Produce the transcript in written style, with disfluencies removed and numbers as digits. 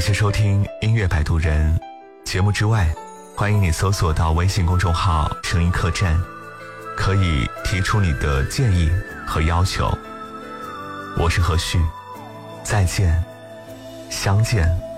谢收听音乐摆渡人。节目之外，欢迎你搜索到微信公众号声音客栈，可以提出你的建议和要求。我是何旭，再见，相见。